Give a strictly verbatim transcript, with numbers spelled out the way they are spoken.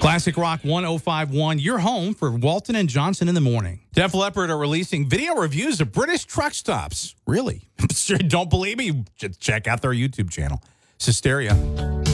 Classic Rock one oh five point one, your home for Walton and Johnson in the morning. Def Leppard are releasing video reviews of British truck stops. Really? Don't believe me? Check out their YouTube channel. Hysteria.